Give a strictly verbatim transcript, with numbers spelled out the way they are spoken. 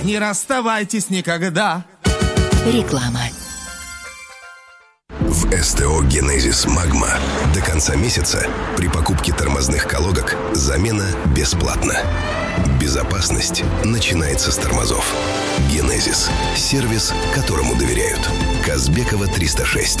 Не расставайтесь никогда. Реклама. В СТО «Генезис Магма» до конца месяца при покупке тормозных колодок замена бесплатна. Безопасность начинается с тормозов. «Генезис» – сервис, которому доверяют. Казбекова, триста шесть.